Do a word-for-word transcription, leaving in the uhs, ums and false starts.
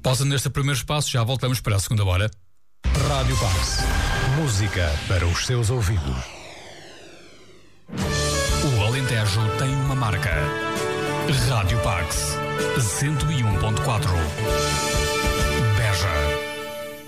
Pausa neste primeiro espaço, já voltamos para a segunda hora. Rádio Pax. Música para os seus ouvidos. O Alentejo tem uma marca. Rádio Pax. cento e um ponto quatro. Beja.